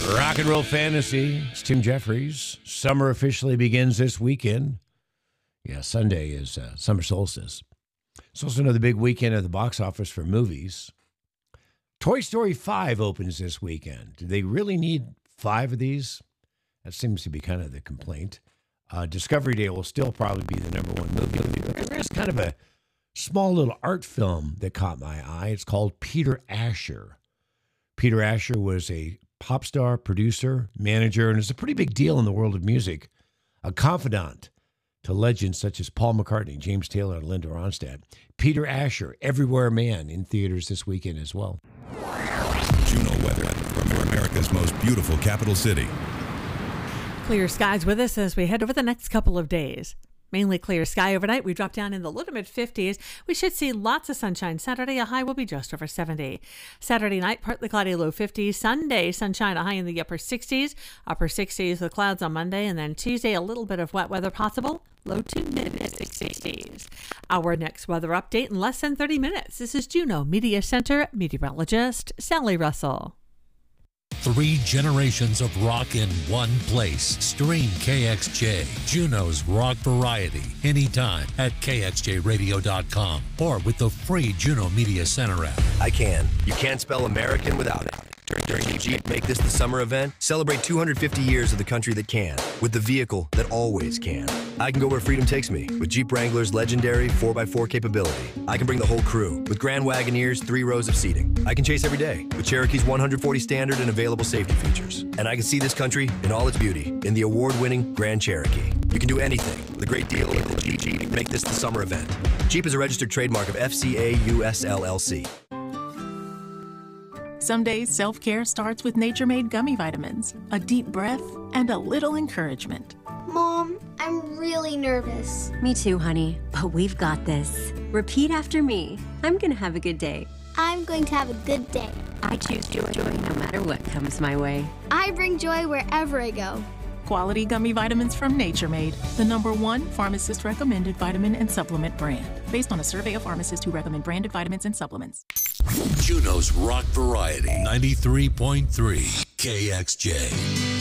Rock and Roll Fantasy. It's Tim Jeffries. Summer officially begins this weekend. Yeah, Sunday is summer solstice. It's also another big weekend at the box office for movies. Toy Story 5 opens this weekend. Do they really need 5 of these? That seems to be kind of the complaint. Discovery Day will still probably be the number one movie. There's kind of a small little art film that caught my eye. It's called Peter Asher. Peter Asher was a pop star, producer, manager, and is a pretty big deal in the world of music. A confidant to legends such as Paul McCartney, James Taylor, and Linda Ronstadt. Peter Asher, Everywhere Man, in theaters this weekend as well. Juno weather from America's most beautiful capital city. Clear skies with us as we head over the next couple of days. Mainly clear sky overnight. We drop down in the low to mid 50s. We should see lots of sunshine Saturday. A high will be just over 70. Saturday night, partly cloudy, low 50s. Sunday, sunshine, a high in the upper 60s. Upper 60s with clouds on Monday. And then Tuesday, a little bit of wet weather possible. Low to mid 60s. Our next weather update in less than 30 minutes. This is Juno Media Center meteorologist Sally Russell. 3 generations of rock in one place. Stream KXJ, Juno's rock variety, anytime at kxjradio.com or with the free Juno Media Center app. I can. You can't spell American without it. During the Jeep Make This the Summer event, celebrate 250 years of the country that can, with the vehicle that always can. I can go where freedom takes me, with Jeep Wrangler's legendary 4x4 capability. I can bring the whole crew, with Grand Wagoneer's 3 rows of seating. I can chase every day, with Cherokee's 140 standard and available safety features. And I can see this country in all its beauty, in the award-winning Grand Cherokee. You can do anything with a great deal at the Jeep Make This the Summer event. Jeep is a registered trademark of FCA US LLC. Some days, self-care starts with Nature-Made gummy vitamins, a deep breath, and a little encouragement. Mom, I'm really nervous. Me too, honey, but we've got this. Repeat after me. I'm going to have a good day. I'm going to have a good day. I choose joy no matter what comes my way. I bring joy wherever I go. Quality gummy vitamins from Nature-Made, the #1 pharmacist-recommended vitamin and supplement brand, based on a survey of pharmacists who recommend branded vitamins and supplements. Juno's rock variety, 93.3 KXJ.